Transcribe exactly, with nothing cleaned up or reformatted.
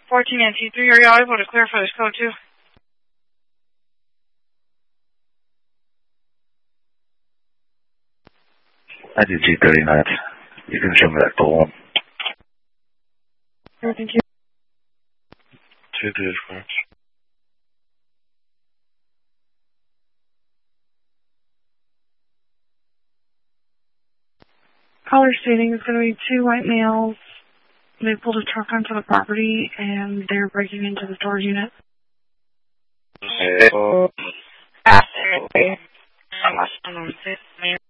fourteen and T three, are y'all able to clear for this code two? I did G thirty-nine. You can show me that code one. Sure, thank you. Two good friends. Caller stating it's going to be two white males. They pulled a truck onto the property and they're breaking into the storage unit. Hey, oh. After,